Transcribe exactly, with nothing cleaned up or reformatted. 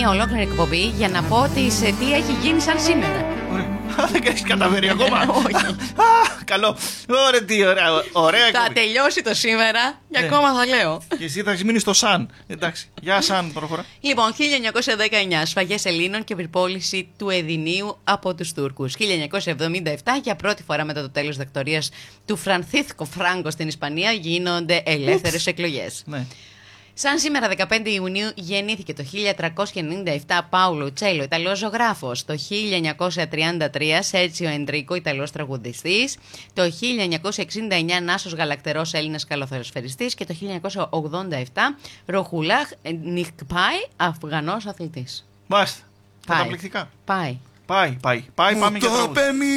μια ολόκληρη εκπομπή για να πω ότι σε τι έχει γίνει σαν σήμερα. Δεν έχεις καταφέρει ακόμα? Όχι. Καλό. Ωραία, τι ωραία. Ωραία. Θα τελειώσει το σήμερα και ακόμα θα λέω. Και εσύ θα έχεις μείνει στο Σαν. Εντάξει. Γεια Σαν, προχωρά. Λοιπόν, χίλια εννιακόσια δεκαεννιά, σφαγές Ελλήνων και επιπόληση του Εδινίου από τους Τούρκους. χίλια εννιακόσια εβδομήντα επτά, για πρώτη φορά μετά το τέλος δεκτορίας του Φρανθίσκο Φράγκο στην Ισπανία, γίνονται ελεύθερες εκλογές. Ναι. Σαν σήμερα δεκαπέντε Ιουνίου γεννήθηκε το χίλια τριακόσια ενενήντα επτά Πάολο Τσέλο, Ιταλός ζωγράφος. Το χίλια εννιακόσια τριάντα τρία Σέρτσιο Εντρίκο, Ιταλός τραγουδιστής. Το χίλια εννιακόσια εξήντα εννιά Νάσος Γαλακτερός, Έλληνας καλαθοσφαιριστής. Και το χίλια εννιακόσια ογδόντα επτά Ροχουλάχ Νιχπάι, Αφγανός αθλητής. Μάλιστα. Πάει. Καταπληκτικά. Πάει. Πάει, πάει. Πάει, πάμε για τραγούδι.